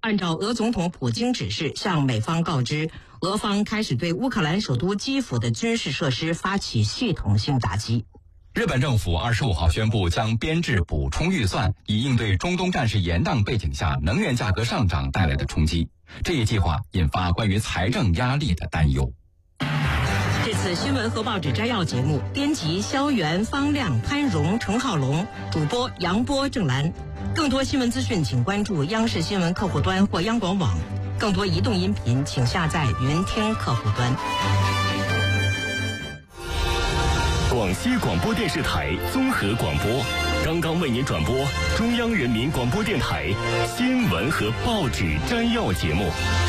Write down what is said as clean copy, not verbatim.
按照俄总统普京指示，向美方告知，俄方开始对乌克兰首都基辅的军事设施发起系统性打击。 日本政府25号宣布将编制补充预算，以应对中东战事延宕背景下能源价格上涨带来的冲击。这一计划引发关于财政压力的担忧。 这次新闻和报纸摘要节目，编辑肖元、方亮、潘荣、程浩龙，主播杨波、郑兰。更多新闻资讯，请关注央视新闻客户端或央广网。更多移动音频，请下载云听客户端。 广西广播电视台综合广播，刚刚为您转播中央人民广播电台新闻和报纸摘要节目。